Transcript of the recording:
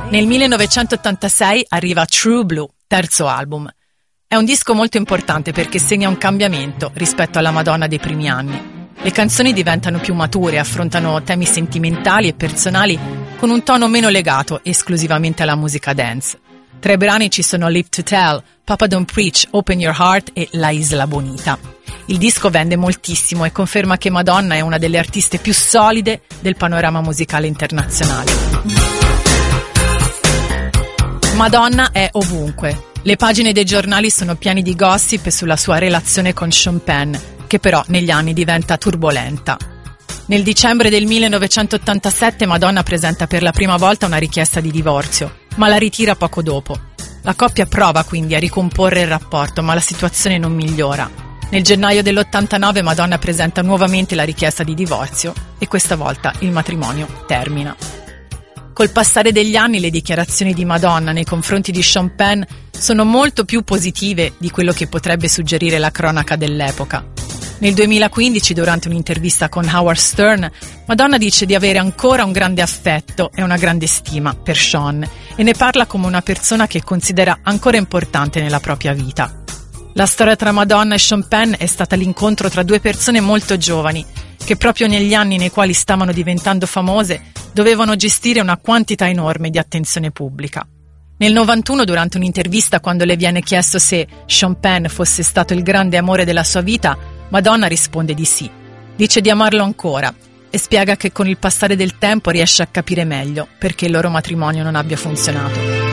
Nel 1986 arriva True Blue, terzo album. È un disco molto importante perché segna un cambiamento rispetto alla Madonna dei primi anni. Le canzoni diventano più mature, affrontano temi sentimentali e personali con un tono meno legato esclusivamente alla musica dance. Tra i brani ci sono Live to Tell, Papa Don't Preach, Open Your Heart e La Isla Bonita. Il disco vende moltissimo e conferma che Madonna è una delle artiste più solide del panorama musicale internazionale. Madonna è ovunque. Le pagine dei giornali sono piene di gossip sulla sua relazione con Sean Penn, che però negli anni diventa turbolenta. Nel dicembre del 1987 Madonna presenta per la prima volta una richiesta di divorzio, ma la ritira poco dopo. La coppia prova quindi a ricomporre il rapporto, ma la situazione non migliora. Nel gennaio dell'89 Madonna presenta nuovamente la richiesta di divorzio e questa volta il matrimonio termina. Col passare degli anni le dichiarazioni di Madonna nei confronti di Sean Penn sono molto più positive di quello che potrebbe suggerire la cronaca dell'epoca. Nel 2015, durante un'intervista con Howard Stern, Madonna dice di avere ancora un grande affetto e una grande stima per Sean e ne parla come una persona che considera ancora importante nella propria vita. La storia tra Madonna e Sean Penn è stata l'incontro tra due persone molto giovani che proprio negli anni nei quali stavano diventando famose dovevano gestire una quantità enorme di attenzione pubblica. Nel 91, durante un'intervista, quando le viene chiesto se Sean Penn fosse stato il grande amore della sua vita, Madonna risponde di sì. Dice di amarlo ancora e spiega che con il passare del tempo riesce a capire meglio perché il loro matrimonio non abbia funzionato.